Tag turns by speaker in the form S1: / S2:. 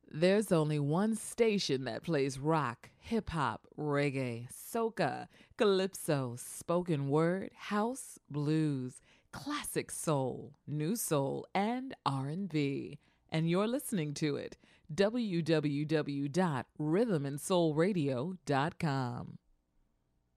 S1: There's only one station that plays rock, hip hop, reggae, soca, calypso, spoken word, house, blues, classic soul, new soul, and R&B. And you're listening to it. www.rhythmandsoulradio.com.